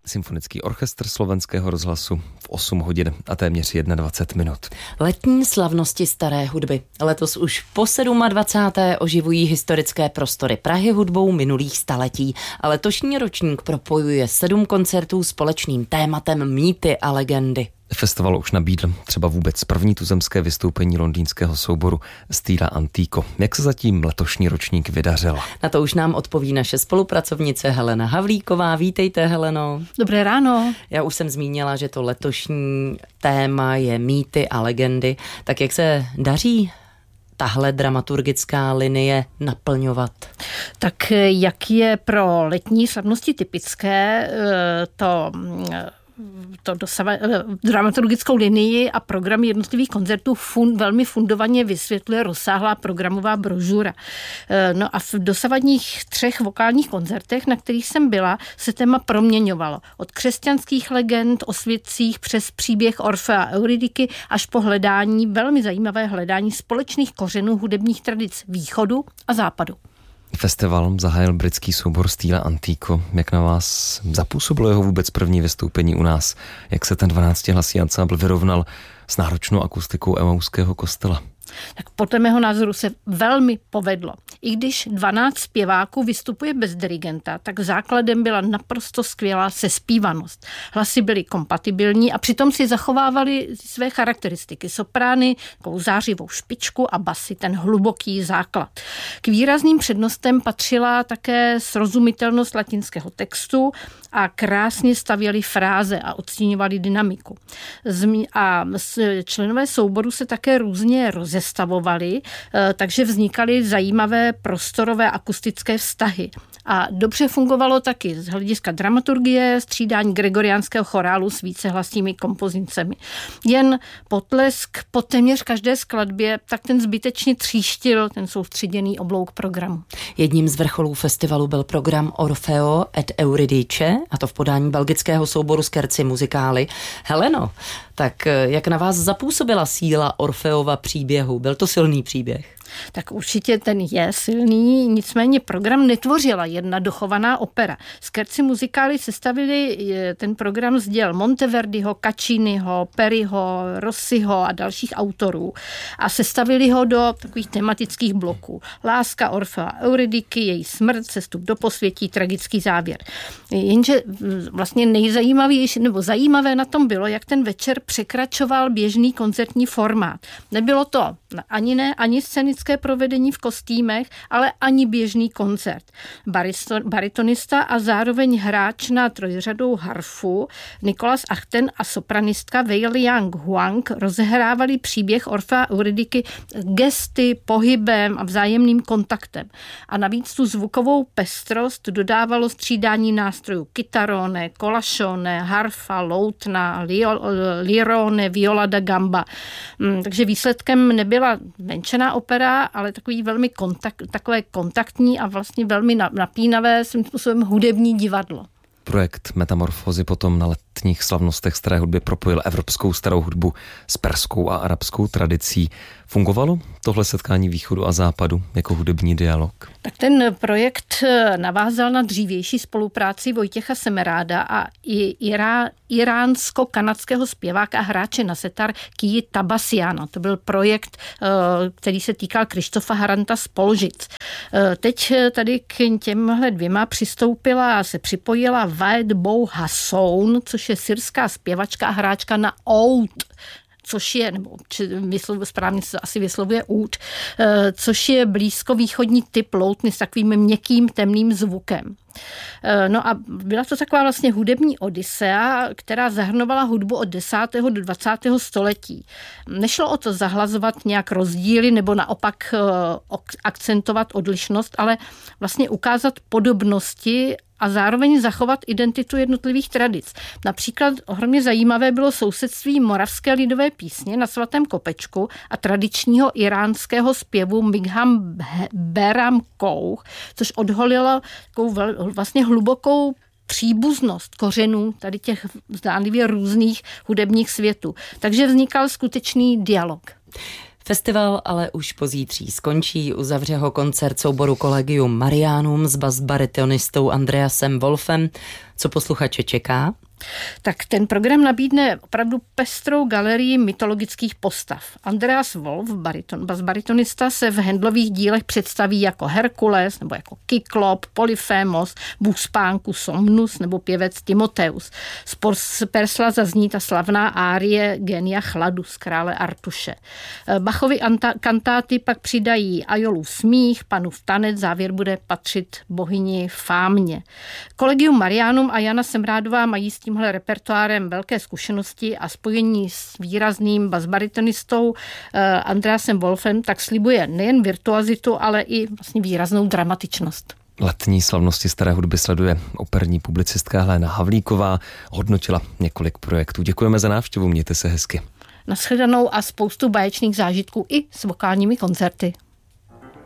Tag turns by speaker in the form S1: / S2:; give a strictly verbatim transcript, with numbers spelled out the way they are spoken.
S1: Symfonický orchestr Slovenského rozhlasu v osm hodin a téměř dvacet jedna minut.
S2: Letní slavnosti staré hudby. Letos už po dvacáté sedmé oživují historické prostory Prahy hudbou minulých staletí. A letošní ročník propojuje sedm koncertů společným tématem mýty a legendy.
S1: Festival už nabídl třeba vůbec první tuzemské vystoupení londýnského souboru Stila Antico. Jak se zatím letošní ročník vydařil?
S2: Na to už nám odpoví naše spolupracovnice Helena Havlíková. Vítejte, Heleno.
S3: Dobré ráno.
S2: Já už jsem zmínila, že to letošní téma je mýty a legendy. Tak jak se daří tahle dramaturgická linie naplňovat?
S3: Tak jak je pro letní slavnosti typické, to... to dosava, dramaturgickou linii a program jednotlivých koncertů fun, velmi fundovaně vysvětluje rozsáhlá programová brožura. No a v dosavadních třech vokálních koncertech, na kterých jsem byla, se téma proměňovalo. Od křesťanských legend o svědcích přes příběh Orfea a Euridiky až po hledání, velmi zajímavé hledání společných kořenů hudebních tradic východu a západu.
S1: Festival zahájil britský soubor Stila Antico. Jak na vás zapůsobilo jeho vůbec první vystoupení u nás? Jak se ten dvanáctihlasý ansámbl vyrovnal s náročnou akustikou Emauského kostela?
S3: Tak podle mého názoru se velmi povedlo. I když dvanáct zpěváků vystupuje bez dirigenta, tak základem byla naprosto skvělá sespívanost. Hlasy byly kompatibilní a přitom si zachovávali své charakteristiky. Soprány, takovou zářivou špičku a basy, ten hluboký základ. K výrazným přednostem patřila také srozumitelnost latinského textu a krásně stavěli fráze a odstíňovali dynamiku. A členové souboru se také různě rozestavovali, takže vznikaly zajímavé prostorové akustické vztahy. A dobře fungovalo taky z hlediska dramaturgie střídání gregoriánského chorálu s vícehlasnými kompozicemi. Jen potlesk po téměř každé skladbě, tak ten zbytečně tříštil ten soustředěný oblouk programu.
S2: Jedním z vrcholů festivalu byl program Orfeo et Euridice, a to v podání belgického souboru Scherzi Musicali. Heleno, tak jak na vás zapůsobila síla Orfeova příběhu? Byl to silný příběh?
S3: Tak určitě ten je silný, nicméně program netvořila jedna dochovaná opera. Scherzi Musicali sestavili ten program z děl Monteverdiho, Cacciniho, Periho, Rossiho a dalších autorů a sestavili ho do takových tematických bloků. Láska Orfea a Euridiky, její smrt, cestup do posvětí, tragický závěr. Jenže vlastně nejzajímavější nebo zajímavé na tom bylo, jak ten večer překračoval běžný koncertní formát. Nebylo to ani ne, ani scénické provedení v kostýmech, ale ani běžný koncert. Baritonista a zároveň hráč na trojřadou harfu Nicolas Achten a sopranistka Wei Liang Huang rozehrávali příběh Orfea a Euridiky gesty, pohybem a vzájemným kontaktem. A navíc tu zvukovou pestrost dodávalo střídání nástrojů kytarone, kolašone, harfa, loutna, lirone, viola da gamba. Takže výsledkem nebyla venčená opera, ale takový velmi kontakt, takové kontaktní a vlastně velmi napínavé svým způsobem hudební divadlo.
S1: Projekt Metamorfózy potom na letních slavnostech staré hudby propojil evropskou starou hudbu s perskou a arabskou tradicí. Fungovalo tohle setkání východu a západu jako hudební dialog?
S3: Tak ten projekt navázal na dřívější spolupráci Vojtěcha Semeráda a i irá, iránsko-kanadského zpěváka a hráče na setar Kiji Tabasiana. To byl projekt, který se týkal Krištofa Haranta z Polžic. Teď tady k těmhle dvěma přistoupila a se připojila Waed Bou Hassoun, což je syrská zpěvačka a hráčka na oud, což je, nebo vyslovuje, správně se asi vyslovuje úd, což je blízkovýchodní typ loutny s takovým měkkým temným zvukem. No a byla to taková vlastně hudební odysea, která zahrnovala hudbu od desátého do dvacátého století. Nešlo o to zahlazovat nějak rozdíly nebo naopak akcentovat odlišnost, ale vlastně ukázat podobnosti a zároveň zachovat identitu jednotlivých tradic. Například ohromně zajímavé bylo sousedství moravské lidové písně Na svatém kopečku a tradičního iránského zpěvu Migham Beram Kouch, což odholilo takovou vlastně hlubokou příbuznost kořenů tady těch zdánlivě různých hudebních světů. Takže vznikal skutečný dialog.
S2: Festival ale už pozítří skončí, uzavře ho koncert souboru Collegium Marianum s basbaritonistou Andreasem Wolfem. Co posluchače čeká?
S3: Tak ten program nabídne opravdu pestrou galerii mytologických postav. Andreas Wolf, bariton, basbaritonista, se v Handlových dílech představí jako Herkules nebo jako Kyklop, Polyphémos, bůh spánku Somnus nebo pěvec Timoteus. Z Persla zazní ta slavná árie Genia chladu z krále Artuše. Bachovy anta- kantáty pak přidají Aiolův smích, Panův tanec, závěr bude patřit bohyni Fámě. Collegium Marianum a Jana Semrádová mají s tímhle repertoárem velké zkušenosti a spojení s výrazným basbaritonistou Andreasem Wolfem tak slibuje nejen virtuozitu, ale i vlastně výraznou dramatičnost.
S1: Letní slavnosti staré hudby sleduje operní publicistka Helena Havlíková, hodnotila několik projektů. Děkujeme za návštěvu, mějte se hezky.
S3: Nashledanou a spoustu báječných zážitků i s vokálními koncerty.